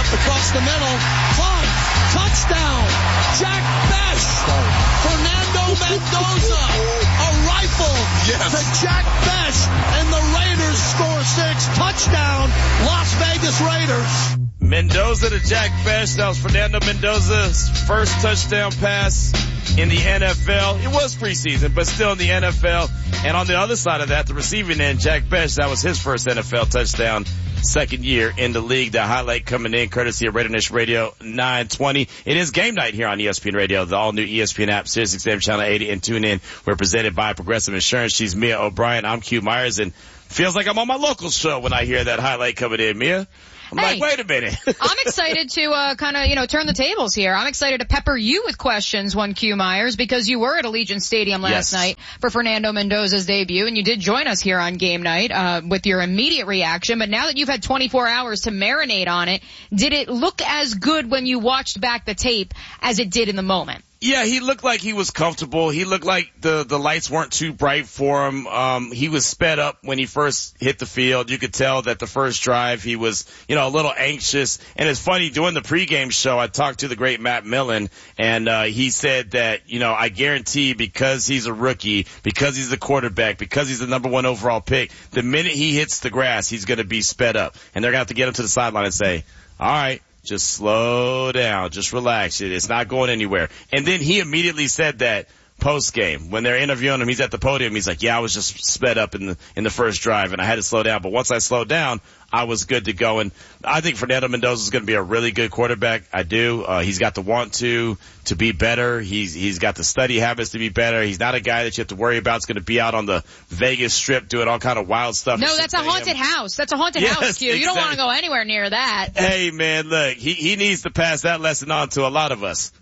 left across the middle. Caught. Touchdown. Jack Bech. Fernando Mendoza. A rifle to Jack Bech. And the Raiders score 6. Touchdown. Las Vegas Raiders. Mendoza to Jack Bech. That was Fernando Mendoza's first touchdown pass in the NFL. It was preseason, but still in the NFL. And on the other side of that, the receiving end, Jack Bech, that was his first NFL touchdown, second year in the league. The highlight coming in courtesy of Raider Nation Radio 920. It is game night here on ESPN Radio, the all-new ESPN app, Sirius XM Channel 80, and tune in. We're presented by Progressive Insurance. She's Mia O'Brien. I'm Q Myers, and feels like I'm on my local show when I hear that highlight coming in, Mia. I'm like, wait a minute. I'm excited to kind of, turn the tables here. I'm excited to pepper you with questions, one Q Myers, because you were at Allegiant Stadium last night for Fernando Mendoza's debut, and you did join us here on game night with your immediate reaction. But now that you've had 24 hours to marinate on it, did it look as good when you watched back the tape as it did in the moment? Yeah, he looked like he was comfortable. He looked like the lights weren't too bright for him. He was sped up when he first hit the field. You could tell that the first drive he was, a little anxious. And it's funny, during the pregame show, I talked to the great Matt Millen, and he said that, I guarantee because he's a rookie, because he's the quarterback, because he's the number 1 overall pick, the minute he hits the grass, he's going to be sped up. And they're going to have to get him to the sideline and say, all right, just slow down. Just relax. It's not going anywhere. And then he immediately said that post game when they're interviewing him. He's at the podium. He's like, yeah, I was just sped up in the first drive and I had to slow down. But once I slowed down, I was good to go. And I think Fernando Mendoza is going to be a really good quarterback. I do. He's got the want to be better. He's got the study habits to be better. He's not a guy that you have to worry about. Is going to be out on the Vegas Strip doing all kind of wild stuff. No, that's a haunted house. That's a haunted house, Q. You don't want to go anywhere near that. Hey, man, look, he needs to pass that lesson on to a lot of us.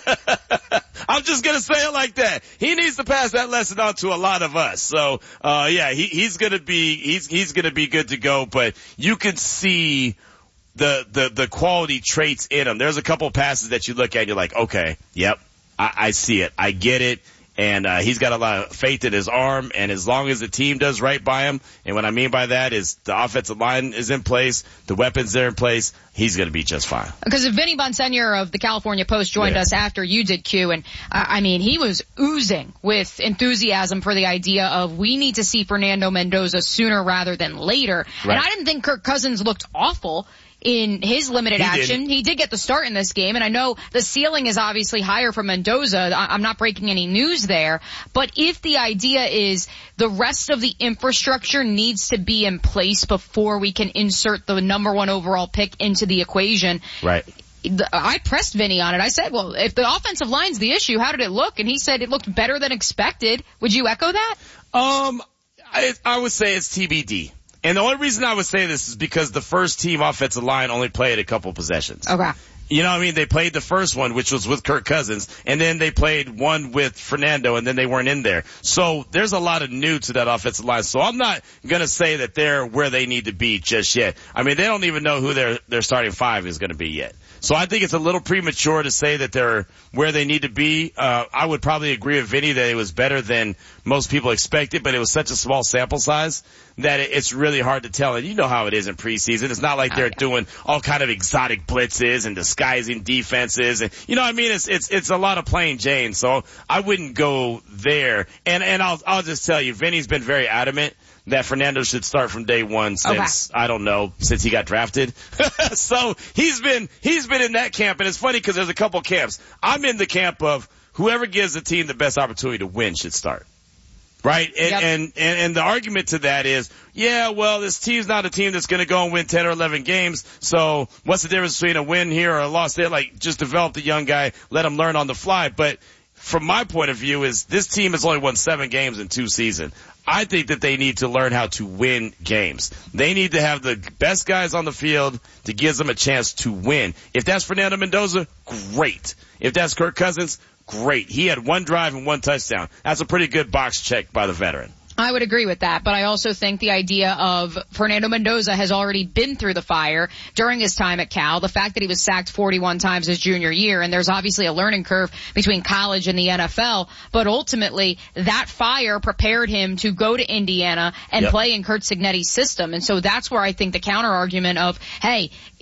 I'm just going to say it like that. He needs to pass that lesson on to a lot of us. So, he's going to be good to go, but you can see the quality traits in him. There's a couple of passes that you look at and you're like, okay, yep, I see it. I get it. And he's got a lot of faith in his arm, and as long as the team does right by him, and what I mean by that is the offensive line is in place, the weapons are in place, he's going to be just fine. Because Vinny Bonsignor of the California Post joined us after you did, Q, and he was oozing with enthusiasm for the idea of we need to see Fernando Mendoza sooner rather than later. Right. And I didn't think Kirk Cousins looked awful in his limited action. He did get the start in this game, and I know the ceiling is obviously higher for Mendoza. I'm not breaking any news there. But if the idea is the rest of the infrastructure needs to be in place before we can insert the number 1 overall pick into the equation. Right. I pressed Vinny on it. I said, well, if the offensive line's the issue, how did it look? And he said it looked better than expected. Would you echo that? I would say it's TBD. And the only reason I would say this is because the first team offensive line only played a couple possessions. Okay. You know what I mean? They played the first one, which was with Kirk Cousins, and then they played one with Fernando, and then they weren't in there. So there's a lot of new to that offensive line. So I'm not going to say that they're where they need to be just yet. I mean, they don't even know who their starting 5 is going to be yet. So I think it's a little premature to say that they're where they need to be. I would probably agree with Vinny that it was better than most people expected, but it was such a small sample size that it's really hard to tell. And you know how it is in preseason. It's not like they're doing all kind of exotic blitzes and disguising defenses. And you know what I mean? It's a lot of plain Jane. So I wouldn't go there. And I'll just tell you, Vinny's been very adamant that Fernando should start from day one since, I don't know, since he got drafted. So he's been in that camp, and it's funny because there's a couple camps. I'm in the camp of whoever gives the team the best opportunity to win should start. Right? And the argument to that is, this team's not a team that's going to go and win 10 or 11 games. So what's the difference between a win here or a loss there? Like, just develop the young guy, let him learn on the fly. But from my point of view is this team has only won 7 games in 2 seasons. I think that they need to learn how to win games. They need to have the best guys on the field to give them a chance to win. If that's Fernando Mendoza, great. If that's Kirk Cousins, great. He had 1 drive and 1 touchdown. That's a pretty good box check by the veteran. I would agree with that, but I also think the idea of Fernando Mendoza has already been through the fire during his time at Cal. The fact that he was sacked 41 times his junior year, and there's obviously a learning curve between college and the NFL, but ultimately that fire prepared him to go to Indiana and play in Curt Cignetti's system. And so that's where I think the counter argument of, hey,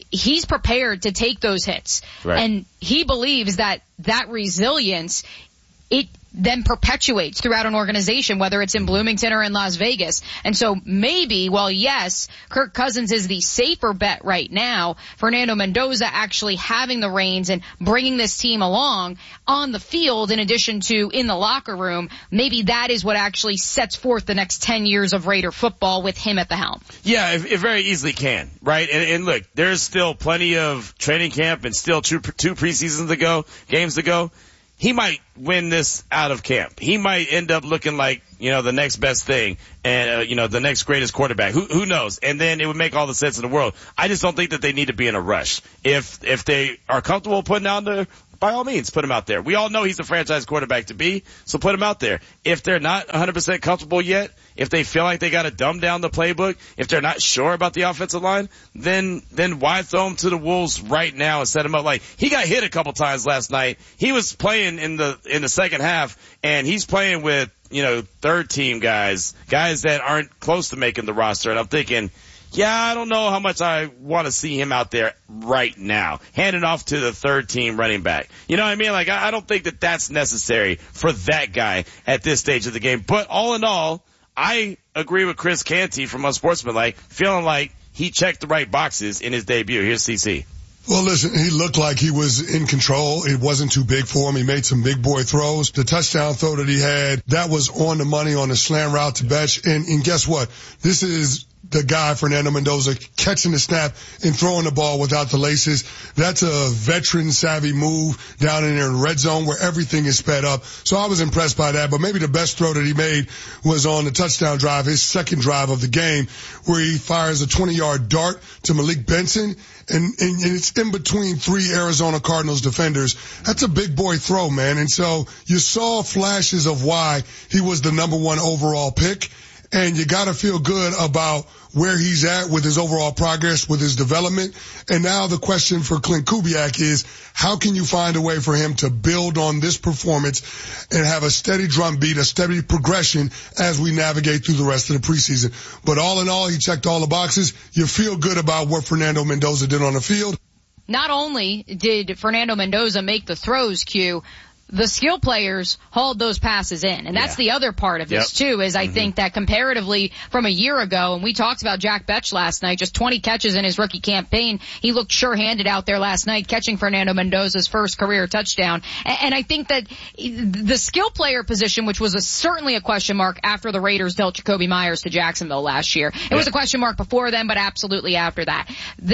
he's prepared to take those hits. Right. And he believes that resilience, it then perpetuates throughout an organization, whether it's in Bloomington or in Las Vegas. And so maybe, well, yes, Kirk Cousins is the safer bet right now. Fernando Mendoza actually having the reins and bringing this team along on the field in addition to in the locker room, maybe that is what actually sets forth the next 10 years of Raider football with him at the helm. Yeah, it very easily can, right? And look, there's still plenty of training camp and still two preseasons games to go. He might win this out of camp. He might end up looking like, the next best thing and, the next greatest quarterback. Who knows? And then it would make all the sense in the world. I just don't think that they need to be in a rush. If they are comfortable putting out there, by all means, put him out there. We all know he's a franchise quarterback to be, so put him out there. If they're not 100% comfortable yet, if they feel like they got to dumb down the playbook, if they're not sure about the offensive line, then why throw him to the wolves right now and set him up? Like, he got hit a couple times last night. He was playing in the second half, and he's playing with, third team guys that aren't close to making the roster. And I'm thinking, yeah, I don't know how much I want to see him out there right now, handing off to the third team running back. You know what I mean? Like, I don't think that that's necessary for that guy at this stage of the game. But all in all, I agree with Chris Canty from Unsportsmanlike, feeling like he checked the right boxes in his debut. Here's CC. Well, listen, he looked like he was in control. It wasn't too big for him. He made some big boy throws. The touchdown throw that he had, that was on the money on the slant route to Betch. And guess what? This is the guy, Fernando Mendoza, catching the snap and throwing the ball without the laces. That's a veteran-savvy move down in there in the red zone where everything is sped up. So I was impressed by that. But maybe the best throw that he made was on the touchdown drive, his second drive of the game, where he fires a 20-yard dart to Malik Benson, and it's in between three Arizona Cardinals defenders. That's a big boy throw, man. And so you saw flashes of why he was the number one overall pick. And you got to feel good about where he's at with his overall progress, with his development. And now the question for Clint Kubiak is, how can you find a way for him to build on this performance and have a steady drumbeat, a steady progression as we navigate through the rest of the preseason? But all in all, he checked all the boxes. You feel good about what Fernando Mendoza did on the field. Not only did Fernando Mendoza make the throws, Q, the skill players hauled those passes in. And that's the other part of this too, is I think that comparatively from a year ago, and we talked about Jack Betch last night, just 20 catches in his rookie campaign. He looked sure-handed out there last night, catching Fernando Mendoza's first career touchdown. And I think that the skill player position, which was certainly a question mark after the Raiders dealt Jacoby Myers to Jacksonville last year. It was a question mark before then, but absolutely after that.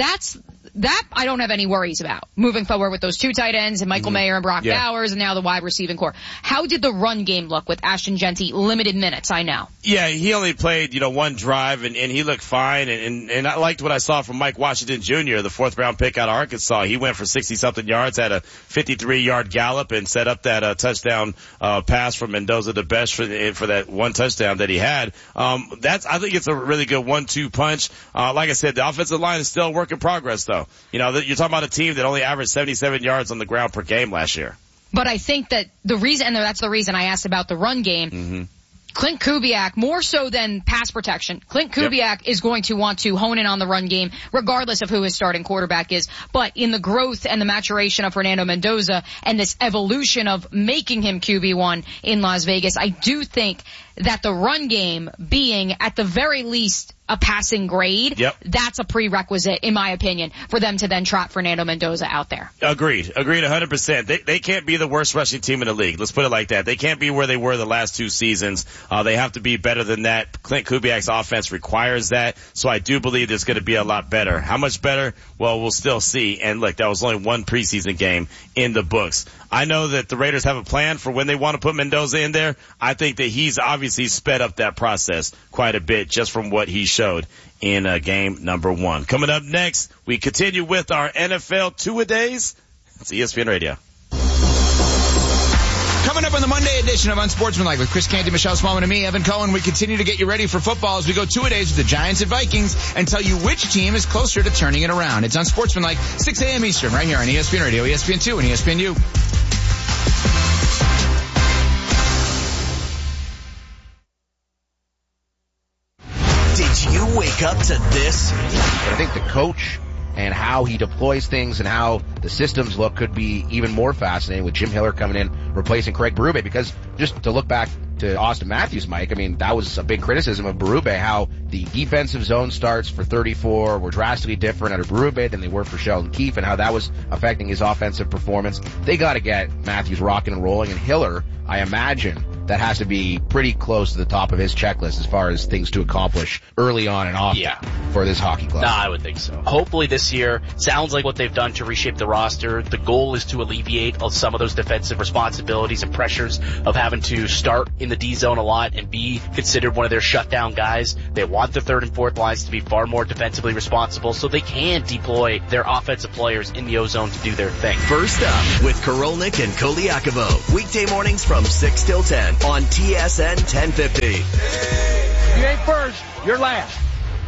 That I don't have any worries about moving forward with those two tight ends and Michael Mayer and Brock Bowers and now the wide receiving core. How did the run game look with Ashton Jeanty? Limited minutes, I know. Yeah, he only played, one drive and he looked fine and I liked what I saw from Mike Washington Jr., the 4th round pick out of Arkansas. He went for 60-something yards, had a 53-yard gallop and set up that touchdown pass from Mendoza to Betch for that one touchdown that he had. I think it's a really good 1-2 punch. Like I said, the offensive line is still a work in progress though. You're talking about a team that only averaged 77 yards on the ground per game last year. But I think that the reason, and that's the reason I asked about the run game, Clint Kubiak, more so than pass protection, Clint Kubiak is going to want to hone in on the run game regardless of who his starting quarterback is. But in the growth and the maturation of Fernando Mendoza and this evolution of making him QB1 in Las Vegas, I do think that the run game being at the very least a passing grade, that's a prerequisite, in my opinion, for them to then trot Fernando Mendoza out there. Agreed 100%. They can't be the worst rushing team in the league. Let's put it like that. They can't be where they were the last two seasons. They have to be better than that. Clint Kubiak's offense requires that. So I do believe it's going to be a lot better. How much better? Well, we'll still see. And look, that was only one preseason game in the books. I know that the Raiders have a plan for when they want to put Mendoza in there. I think that he's obviously sped up that process quite a bit just from what he showed in game number 1. Coming up next, we continue with our NFL two-a-days. It's ESPN Radio. Coming up on the Monday edition of Unsportsmanlike with Chris Canty, Michelle Smallman, and me, Evan Cohen, we continue to get you ready for football as we go two-a-days with the Giants and Vikings and tell you which team is closer to turning it around. It's Unsportsmanlike, 6 a.m. Eastern, right here on ESPN Radio, ESPN2, and ESPNU. Did you wake up to this? I think the coach and how he deploys things and how the systems look could be even more fascinating with Jim Hiller coming in, replacing Craig Berube. Because just to look back to Austin Matthews, Mike, I mean, that was a big criticism of Berube, how the defensive zone starts for 34 were drastically different under Berube than they were for Sheldon Keefe, and how that was affecting his offensive performance. They got to get Matthews rocking and rolling, and Hiller, I imagine, that has to be pretty close to the top of his checklist as far as things to accomplish early on and often for this hockey club. No, I would think so. Hopefully this year, sounds like what they've done to reshape the roster. The goal is to alleviate some of those defensive responsibilities and pressures of having to start in the D zone a lot and be considered one of their shutdown guys. They want the third and fourth lines to be far more defensively responsible so they can deploy their offensive players in the O-zone to do their thing. First up with Korolnik and Koliakovo. Weekday mornings from 6 till 10 on TSN 1050. You ain't first, you're last.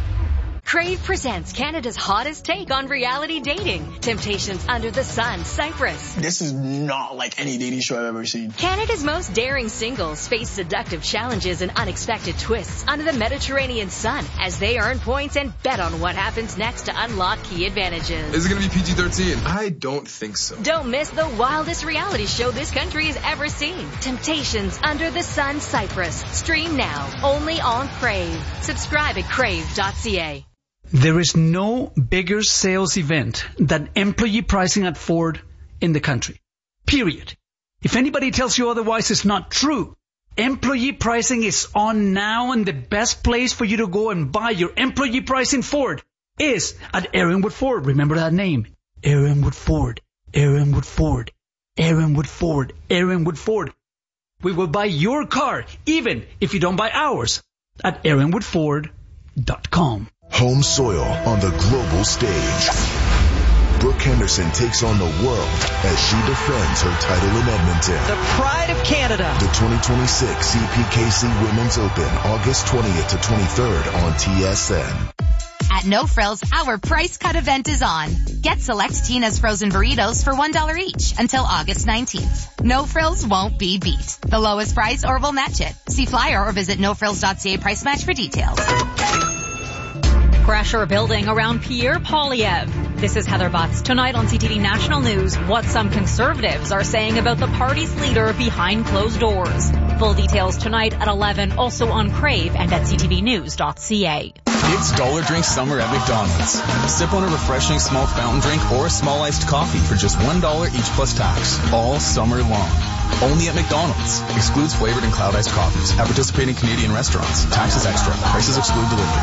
Crave presents Canada's hottest take on reality dating. Temptations Under the Sun, Cyprus. This is not like any dating show I've ever seen. Canada's most daring singles face seductive challenges and unexpected twists under the Mediterranean sun as they earn points and bet on what happens next to unlock key advantages. Is it going to be PG-13? I don't think so. Don't miss the wildest reality show this country has ever seen. Temptations Under the Sun, Cyprus. Stream now, only on Crave. Subscribe at crave.ca. There is no bigger sales event than employee pricing at Ford in the country. Period. If anybody tells you otherwise, it's not true. Employee pricing is on now, and the best place for you to go and buy your employee pricing Ford is at Aaronwood Ford. Remember that name. Aaronwood Ford. Aaronwood Ford. Aaronwood Ford. Aaronwood Ford. We will buy your car, even if you don't buy ours, at AaronwoodFord.com. Home soil on the global stage. Brooke Henderson takes on the world as she defends her title in Edmonton. The pride of Canada. The 2026 CPKC Women's Open, August 20th to 23rd on TSN. At No Frills, our price cut event is on. Get select Tina's frozen burritos for $1 each until August 19th. No Frills won't be beat. The lowest price or we'll match it. See flyer or visit nofrills.ca price match for details. Pressure building around Pierre Poilievre. This is Heather Butts. Tonight on CTV National News, what some conservatives are saying about the party's leader behind closed doors. Full details tonight at 11, also on Crave and at ctvnews.ca. It's Dollar Drink Summer at McDonald's. Sip on a refreshing small fountain drink or a small iced coffee for just $1 each plus tax, all summer long. Only at McDonald's. Excludes flavored and cloud iced coffees. At participating Canadian restaurants. Taxes extra. Prices exclude delivery.